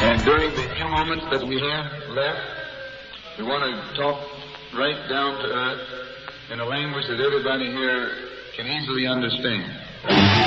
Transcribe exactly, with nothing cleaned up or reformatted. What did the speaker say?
And during the few moments that we have left, we want to talk right down to earth in a language that everybody here can easily understand.